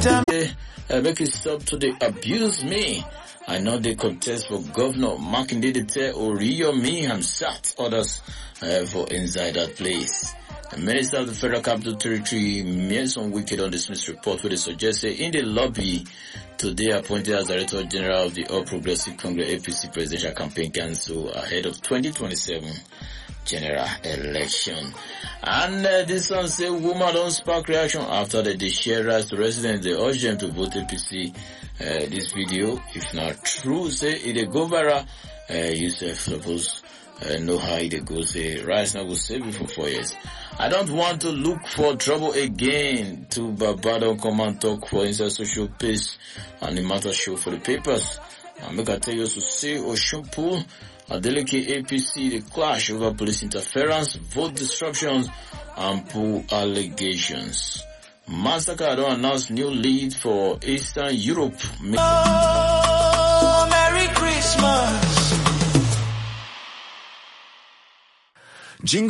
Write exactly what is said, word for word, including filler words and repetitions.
Uh, make it stop to the abuse me. I know they contest for governor. Makinde the tell Oriyomi and sat others uh, for inside that place. The Minister of the Federal Capital Territory, Mieson Wicked on this Smith report where they suggest in the lobby today appointed as Director General of the All Progressive Congress A P C Presidential Campaign Council ahead of twenty twenty-seven general election. And uh, this one say woman don't spark reaction after the, the sharers to residents. They urge them to vote A P C. Uh, this video, if not true, say it a go viral. Uh, you say suppose uh, know how it goes. Say rice now will save you for four years. I don't want to look for trouble again. To Barbado come and talk for inside social pace and the matter show for the papers. And make I tell you to say Oshunpool, Adeleke A P C, the clash over police interference, vote disruptions, and pool allegations. Massacre don't announce new lead for Eastern Europe. Oh, Merry Christmas. Jingle.